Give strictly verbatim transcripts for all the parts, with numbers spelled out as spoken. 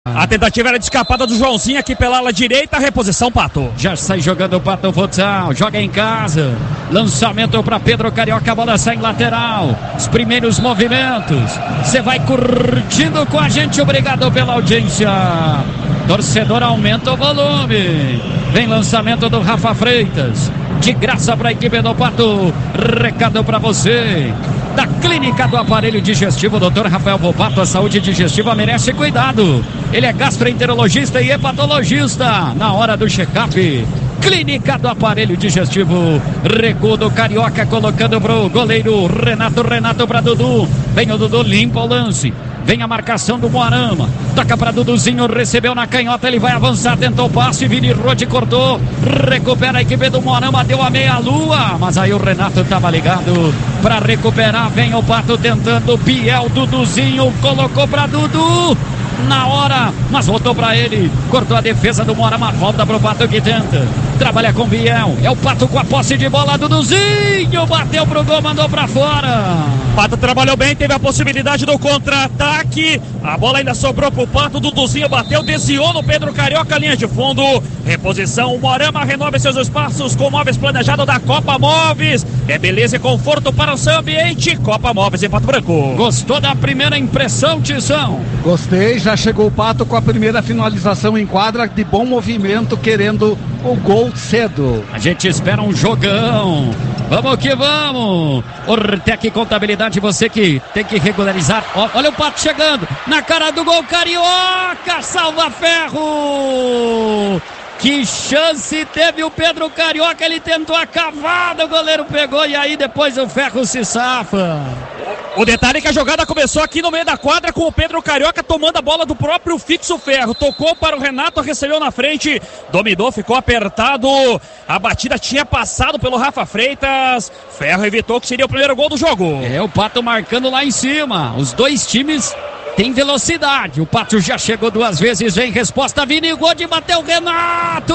A tentativa era de escapada do Joãozinho aqui pela ala direita, reposição Pato. Já sai jogando o Pato futsal, joga em casa. Lançamento para Pedro Carioca, a bola sai em lateral. Os primeiros movimentos. Você vai curtindo com a gente, obrigado pela audiência. Torcedor, aumenta o volume. Vem lançamento do Rafa Freitas. De graça para a equipe do Pato. Recado para você. Da Clínica do Aparelho Digestivo, doutor Rafael Volpato, a saúde digestiva merece cuidado. Ele é gastroenterologista e hepatologista. Na hora do check-up, Clínica do Aparelho Digestivo. Recuo do Carioca, colocando pro goleiro Renato, Renato para Dudu. Vem o Dudu, limpa o lance. Vem a marcação do Moarama. Toca para Duduzinho, recebeu na canhota, ele vai avançar, tentou o passe, Vini Rode cortou. Recupera a equipe do Moarama, deu a meia-lua. Mas aí o Renato estava ligado para recuperar. Vem o Pato tentando, Biel, Duduzinho, colocou para Dudu. Na hora, mas voltou para ele. Cortou a defesa do Moarama, volta pro Pato que tenta. Trabalha com Biel, é o Pato com a posse de bola, Duduzinho bateu pro gol, mandou pra fora. Pato trabalhou bem, teve a possibilidade do contra-ataque. A bola ainda sobrou pro Pato, Duduzinho bateu, desviou no Pedro Carioca, linha de fundo. Reposição, o Moarama renova seus espaços com móveis planejados da Copa Móveis. É beleza e conforto para o seu ambiente. Copa Móveis em Pato Branco. Gostou da primeira impressão, Tição? Gostei, já chegou o Pato com a primeira finalização em quadra, de bom movimento, querendo o gol cedo. A gente espera um jogão. Vamos que vamos. Ortec Contabilidade, você que tem que regularizar. Olha o Pato chegando na cara do gol, Carioca, salva ferro. Que chance teve o Pedro Carioca, ele tentou a cavada, o goleiro pegou e aí depois o Ferro se safa. O detalhe é que a jogada começou aqui no meio da quadra com o Pedro Carioca tomando a bola do próprio fixo Ferro. Tocou para o Renato, recebeu na frente, dominou, ficou apertado. A batida tinha passado pelo Rafa Freitas. Ferro evitou que seria o primeiro gol do jogo. É, o Pato marcando lá em cima. Os dois times tem velocidade, o Pato já chegou duas vezes, vem resposta, Vini Rode, bateu Renato!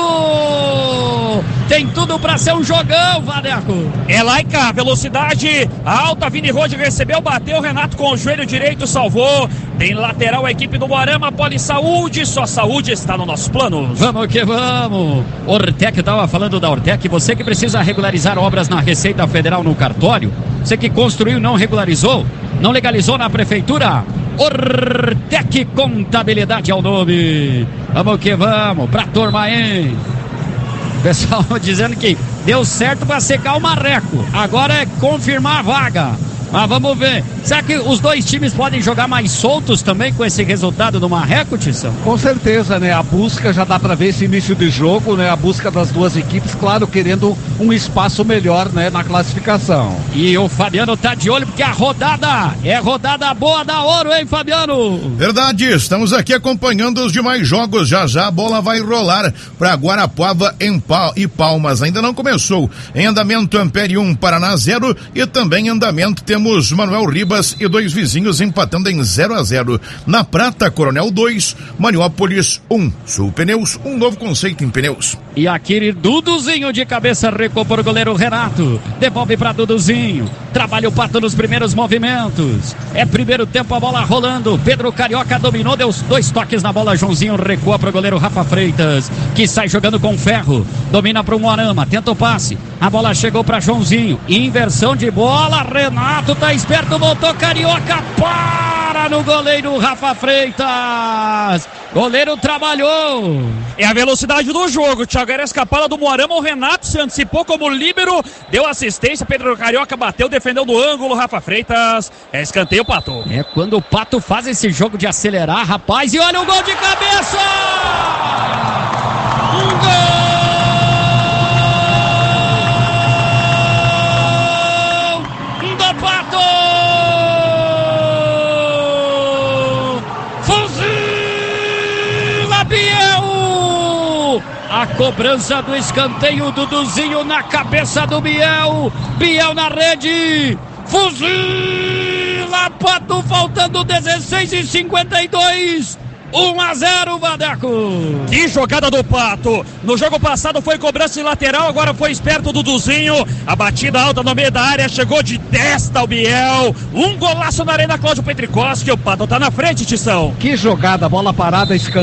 Tem tudo pra ser um jogão, Vadeco. É lá e cá, velocidade alta, Vini Rode recebeu, bateu, Renato com o joelho direito, salvou. Tem lateral a equipe do Moarama, Poli Saúde, só saúde está no nosso plano. Vamos que vamos. Ortec, eu tava falando da Ortec, você que precisa regularizar obras na Receita Federal no cartório, você que construiu e não regularizou, não legalizou na prefeitura, Ortec Contabilidade é o nome. Vamos que vamos, pra turma aí. Pessoal dizendo que deu certo pra secar o marreco. Agora é confirmar a vaga. Mas vamos ver. Será que os dois times podem jogar mais soltos também com esse resultado do marreco, Tissão? Com certeza, né? A busca, já dá pra ver esse início de jogo, né? A busca das duas equipes, claro, querendo um espaço melhor, né? Na classificação. E o Fabiano tá de olho porque a rodada é rodada boa da Ouro, hein, Fabiano? Verdade, estamos aqui acompanhando os demais jogos. Já já a bola vai rolar pra Guarapuava e Palmas. Ainda não começou. Em andamento, Ampere um, Paraná zero. E também em andamento temos Temos Manuel Ribas e dois vizinhos empatando em zero a zero. Na Prata, Coronel dois, Maniópolis um. Sul Pneus, um novo conceito em pneus. E aquele Duduzinho de cabeça recua por goleiro Renato. Devolve para Duduzinho. Trabalha o Pato nos primeiros movimentos. É primeiro tempo, a bola rolando. Pedro Carioca dominou, deu dois toques na bola. Joãozinho recua para o goleiro Rafa Freitas, que sai jogando com ferro. Domina para o Moarama, tenta o passe. A bola chegou para Joãozinho. Inversão de bola, Renato tá esperto, voltou Carioca, para no goleiro Rafa Freitas. Goleiro trabalhou. É a velocidade do jogo, Thiago. Era a escapada do Moarama, o Renato se antecipou como líbero, deu assistência, Pedro Carioca bateu, defendeu do ângulo, Rafa Freitas. É escanteio, Pato. É quando o Pato faz esse jogo de acelerar, rapaz, e olha o gol de cabeça! Um gol! A cobrança do escanteio, Duduzinho na cabeça do Biel. Biel na rede. Fuzila, Pato, faltando dezesseis e cinquenta e dois. um a zero, Vadeco. Que jogada do Pato. No jogo passado foi cobrança de lateral, agora foi esperto o Duduzinho. A batida alta no meio da área, chegou de testa o Biel. Um golaço na arena, Cláudio Petricoski. O Pato tá na frente, Tição. Que jogada, bola parada, escanteio.